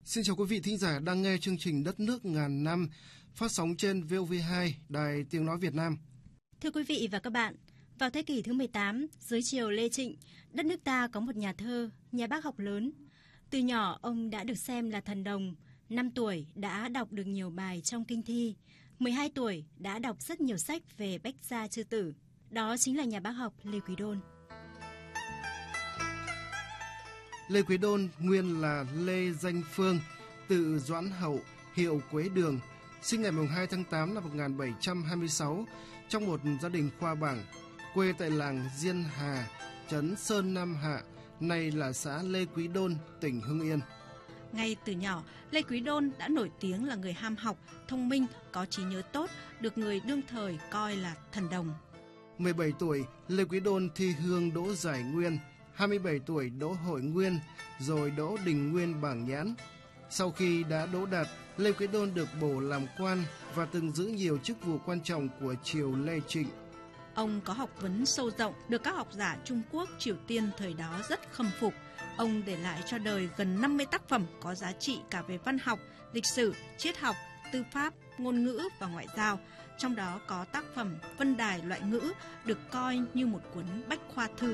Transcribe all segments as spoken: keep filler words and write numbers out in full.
Xin chào quý vị thính giả đang nghe chương trình Đất nước ngàn năm phát sóng trên vê o vê hai, Đài Tiếng nói Việt Nam. Thưa quý vị và các bạn, vào thế kỷ thứ mười tám, dưới triều Lê Trịnh, đất nước ta có một nhà thơ, nhà bác học lớn. Từ nhỏ ông đã được xem là thần đồng, năm tuổi đã đọc được nhiều bài trong kinh thi, mười hai tuổi đã đọc rất nhiều sách về Bách gia Chư tử. Đó chính là nhà bác học Lê Quý Đôn. Lê Quý Đôn nguyên là Lê Danh Phương, tự Doãn Hậu, hiệu Quế Đường, sinh ngày hai tháng tám năm một nghìn bảy trăm hai mươi sáu trong một gia đình khoa bảng, quê tại làng Diên Hà, trấn Sơn Nam Hạ, nay là xã Lê Quý Đôn, tỉnh Hưng Yên. Ngay từ nhỏ, Lê Quý Đôn đã nổi tiếng là người ham học, thông minh, có trí nhớ tốt, được người đương thời coi là thần đồng. mười bảy tuổi, Lê Quý Đôn thi hương đỗ giải nguyên, hai mươi bảy tuổi đỗ hội nguyên, rồi đỗ đình nguyên bảng nhãn. Sau khi đã đỗ đạt, Lê Quý Đôn được bổ làm quan và từng giữ nhiều chức vụ quan trọng của triều Lê Trịnh. Ông có học vấn sâu rộng, được các học giả Trung Quốc, Triều Tiên thời đó rất khâm phục. Ông để lại cho đời gần năm mươi tác phẩm có giá trị cả về văn học, lịch sử, triết học, tư pháp, ngôn ngữ và ngoại giao. Trong đó có tác phẩm Vân Đài loại ngữ, được coi như một cuốn bách khoa thư.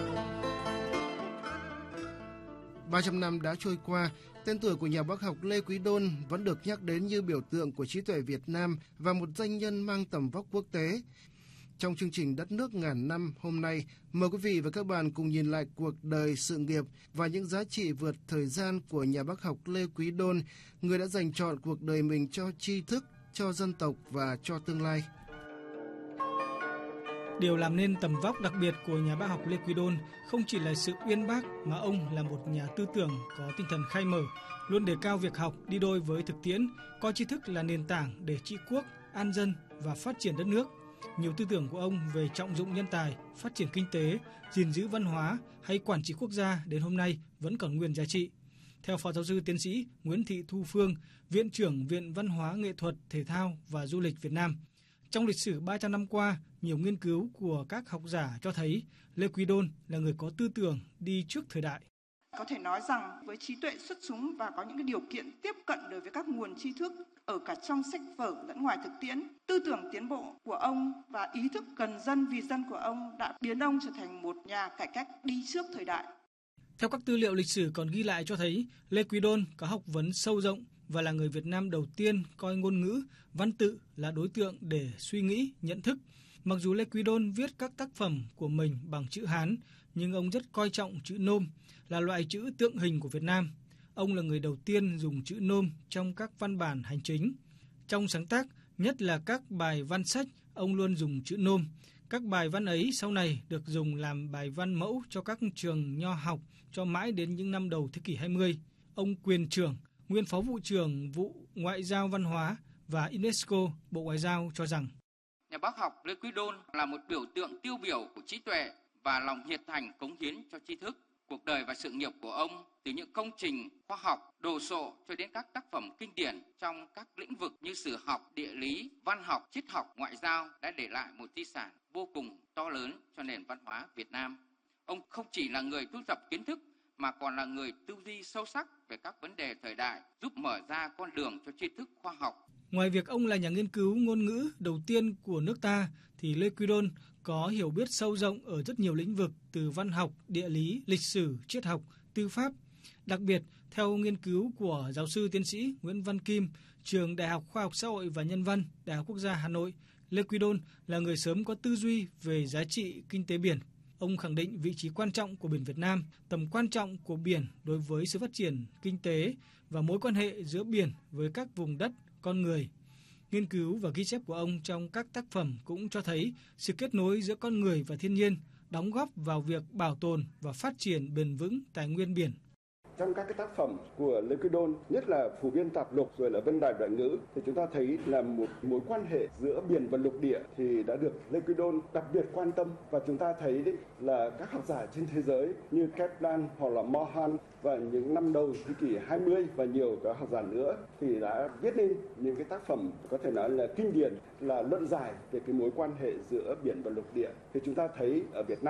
ba trăm năm đã trôi qua, tên tuổi của nhà bác học Lê Quý Đôn vẫn được nhắc đến như biểu tượng của trí tuệ Việt Nam và một danh nhân mang tầm vóc quốc tế. Trong chương trình Đất nước ngàn năm hôm nay, mời quý vị và các bạn cùng nhìn lại cuộc đời, sự nghiệp và những giá trị vượt thời gian của nhà bác học Lê Quý Đôn, người đã dành trọn cuộc đời mình cho tri thức, cho dân tộc và cho tương lai. Điều làm nên tầm vóc đặc biệt của nhà bác học Lê Quý Đôn không chỉ là sự uyên bác mà ông là một nhà tư tưởng có tinh thần khai mở, luôn đề cao việc học đi đôi với thực tiễn, coi tri thức là nền tảng để trị quốc, an dân và phát triển đất nước. Nhiều tư tưởng của ông về trọng dụng nhân tài, phát triển kinh tế, gìn giữ văn hóa hay quản trị quốc gia đến hôm nay vẫn còn nguyên giá trị. Theo Phó Giáo sư Tiến sĩ Nguyễn Thị Thu Phương, Viện trưởng Viện Văn hóa Nghệ thuật, Thể thao và Du lịch Việt Nam, trong lịch sử ba trăm năm qua, nhiều nghiên cứu của các học giả cho thấy Lê Quý Đôn là người có tư tưởng đi trước thời đại. Có thể nói rằng với trí tuệ xuất chúng và có những cái điều kiện tiếp cận đối với các nguồn tri thức ở cả trong sách vở lẫn ngoài thực tiễn, tư tưởng tiến bộ của ông và ý thức gần dân vì dân của ông đã biến ông trở thành một nhà cải cách đi trước thời đại. Theo các tư liệu lịch sử còn ghi lại cho thấy, Lê Quý Đôn có học vấn sâu rộng và là người Việt Nam đầu tiên coi ngôn ngữ, văn tự là đối tượng để suy nghĩ, nhận thức. Mặc dù Lê Quý Đôn viết các tác phẩm của mình bằng chữ Hán, nhưng ông rất coi trọng chữ Nôm, là loại chữ tượng hình của Việt Nam. Ông là người đầu tiên dùng chữ Nôm trong các văn bản hành chính. Trong sáng tác, nhất là các bài văn sách, ông luôn dùng chữ Nôm. Các bài văn ấy sau này được dùng làm bài văn mẫu cho các trường nho học cho mãi đến những năm đầu thế kỷ hai mươi. Ông Quyền Trưởng, nguyên Phó Vụ trưởng Vụ Ngoại giao Văn hóa và UNESCO, Bộ Ngoại giao cho rằng nhà bác học Lê Quý Đôn là một biểu tượng tiêu biểu của trí tuệ và lòng nhiệt thành cống hiến cho tri thức. Cuộc đời và sự nghiệp của ông từ những công trình khoa học đồ sộ cho đến các tác phẩm kinh điển trong các lĩnh vực như sử học, địa lý, văn học, triết học, ngoại giao đã để lại một di sản vô cùng to lớn cho nền văn hóa Việt Nam. Ông không chỉ là người thu thập kiến thức mà còn là người tư duy sâu sắc về các vấn đề thời đại, giúp mở ra con đường cho tri thức khoa học. Ngoài việc ông là nhà nghiên cứu ngôn ngữ đầu tiên của nước ta, thì Lê Quý Đôn có hiểu biết sâu rộng ở rất nhiều lĩnh vực từ văn học, địa lý, lịch sử, triết học, tư pháp. Đặc biệt, theo nghiên cứu của giáo sư tiến sĩ Nguyễn Văn Kim, trường Đại học Khoa học Xã hội và Nhân văn, Đại học Quốc gia Hà Nội, Lê Quý Đôn là người sớm có tư duy về giá trị kinh tế biển. Ông khẳng định vị trí quan trọng của biển Việt Nam, tầm quan trọng của biển đối với sự phát triển kinh tế và mối quan hệ giữa biển với các vùng đất, con người. Nghiên cứu và ghi chép của ông trong các tác phẩm cũng cho thấy sự kết nối giữa con người và thiên nhiên, đóng góp vào việc bảo tồn và phát triển bền vững tài nguyên biển. Trong các cái tác phẩm của Lê Quý Đôn, nhất là Phù Biên Tạp Lục rồi là Vân Đài Đoạn Ngữ, thì chúng ta thấy là một mối quan hệ giữa biển và lục địa thì đã được Lê Quý Đôn đặc biệt quan tâm, và chúng ta thấy đấy là các học giả trên thế giới như Kaplan hoặc là Mohan và những năm đầu thế kỷ hai mươi và nhiều các học giả nữa thì đã viết nên những cái tác phẩm có thể nói là kinh điển, là luận giải về cái mối quan hệ giữa biển và lục địa. Thì chúng ta thấy ở Việt Nam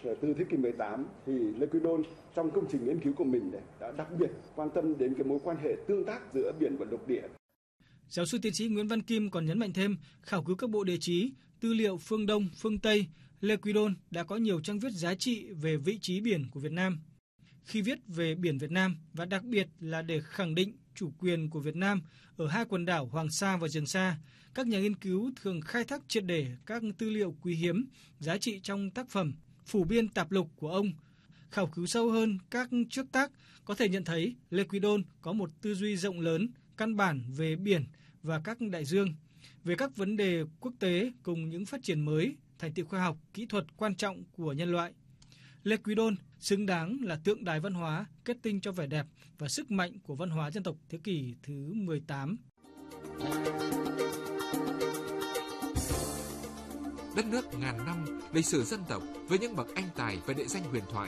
từ thế kỷ mười tám thì Lê Quý Đôn trong công trình nghiên cứu của mình đã đặc biệt quan tâm đến cái mối quan hệ tương tác giữa biển và lục địa. Giáo sư tiến sĩ Nguyễn Văn Kim còn nhấn mạnh thêm, khảo cứu các bộ đề chí, tư liệu phương Đông, phương Tây, Lê Quý Đôn đã có nhiều trang viết giá trị về vị trí biển của Việt Nam. Khi viết về biển Việt Nam và đặc biệt là để khẳng định chủ quyền của Việt Nam ở hai quần đảo Hoàng Sa và Trường Sa, các nhà nghiên cứu thường khai thác triệt để các tư liệu quý hiếm, giá trị trong tác phẩm Phủ biên tạp lục của ông. Khảo cứu sâu hơn các trước tác, có thể nhận thấy Lê Quý Đôn có một tư duy rộng lớn, căn bản về biển và các đại dương, về các vấn đề quốc tế cùng những phát triển mới, thành tựu khoa học, kỹ thuật quan trọng của nhân loại. Lê Quý Đôn xứng đáng là tượng đài văn hóa, kết tinh cho vẻ đẹp và sức mạnh của văn hóa dân tộc thế kỷ thứ mười tám. Đất nước ngàn năm, lịch sử dân tộc với những bậc anh tài và địa danh huyền thoại.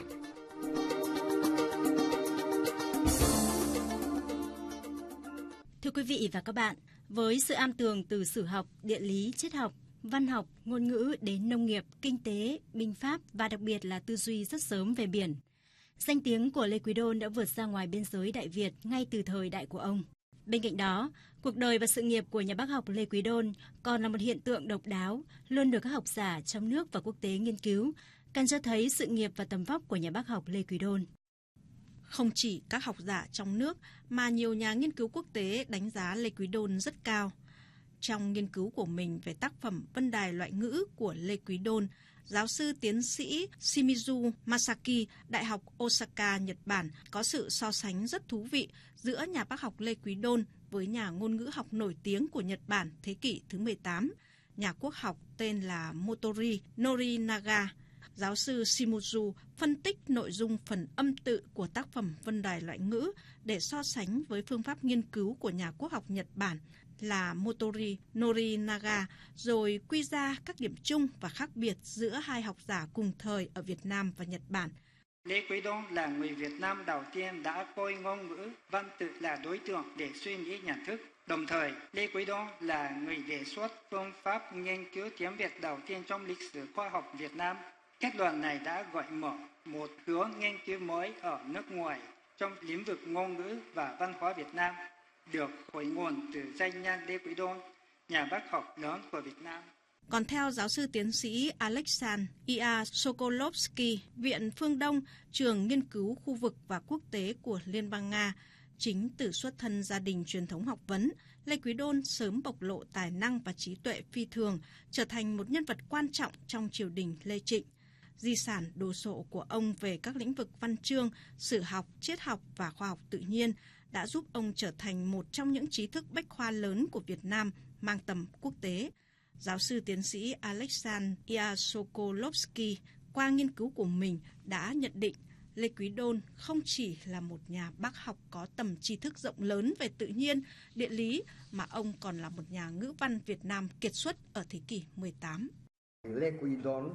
Thưa quý vị và các bạn, với sự am tường từ sử học, địa lý, triết học, văn học, ngôn ngữ đến nông nghiệp, kinh tế, binh pháp và đặc biệt là tư duy rất sớm về biển, danh tiếng của Lê Quý Đôn đã vượt ra ngoài biên giới Đại Việt ngay từ thời đại của ông. Bên cạnh đó, cuộc đời và sự nghiệp của nhà bác học Lê Quý Đôn còn là một hiện tượng độc đáo, luôn được các học giả trong nước và quốc tế nghiên cứu, càng cho thấy sự nghiệp và tầm vóc của nhà bác học Lê Quý Đôn. Không chỉ các học giả trong nước mà nhiều nhà nghiên cứu quốc tế đánh giá Lê Quý Đôn rất cao. Trong nghiên cứu của mình về tác phẩm Vân đài loại ngữ của Lê Quý Đôn, giáo sư tiến sĩ Shimizu Masaki, Đại học Osaka, Nhật Bản có sự so sánh rất thú vị giữa nhà bác học Lê Quý Đôn với nhà ngôn ngữ học nổi tiếng của Nhật Bản thế kỷ thứ mười tám, nhà quốc học tên là Motori Norinaga. Giáo sư Shimizu phân tích nội dung phần âm tự của tác phẩm Vân đài loại ngữ để so sánh với phương pháp nghiên cứu của nhà quốc học Nhật Bản là Motori Norinaga, rồi quy ra các điểm chung và khác biệt giữa hai học giả cùng thời ở Việt Nam và Nhật Bản. Lê Quý Đôn là người Việt Nam đầu tiên đã coi ngôn ngữ văn tự là đối tượng để suy nghĩ nhận thức. Đồng thời, Lê Quý Đôn là người đề xuất phương pháp nghiên cứu tiếng Việt đầu tiên trong lịch sử khoa học Việt Nam. Kết luận này đã gợi mở một hướng nghiên cứu mới ở nước ngoài trong lĩnh vực ngôn ngữ và văn hóa Việt Nam, được khởi nguồn từ danh nhân Lê Quý Đôn, nhà bác học lớn của Việt Nam. Còn theo giáo sư tiến sĩ Alexander I A Sokolovsky, Viện Phương Đông, trường nghiên cứu khu vực và quốc tế của Liên bang Nga, chính từ xuất thân gia đình truyền thống học vấn, Lê Quý Đôn sớm bộc lộ tài năng và trí tuệ phi thường, trở thành một nhân vật quan trọng trong triều đình Lê Trịnh. Di sản đồ sộ của ông về các lĩnh vực văn chương, sử học, triết học và khoa học tự nhiên đã giúp ông trở thành một trong những trí thức bách khoa lớn của Việt Nam mang tầm quốc tế. Giáo sư tiến sĩ Alexander I A Sokolovsky qua nghiên cứu của mình đã nhận định Lê Quý Đôn không chỉ là một nhà bác học có tầm tri thức rộng lớn về tự nhiên, địa lý, mà ông còn là một nhà ngữ văn Việt Nam kiệt xuất ở thế kỷ mười tám. Lê Quý Đôn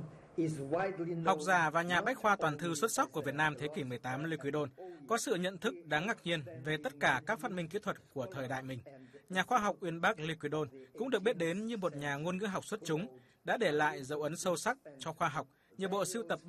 Học giả và nhà bách khoa toàn thư xuất sắc của Việt Nam thế kỷ mười tám Lê Quý Đôn có sự nhận thức đáng ngạc nhiên về tất cả các phát minh kỹ thuật của thời đại mình. Nhà khoa học uyên bác Lê Quý Đôn cũng được biết đến như một nhà ngôn ngữ học xuất chúng, đã để lại dấu ấn sâu sắc cho khoa học như bộ sưu tập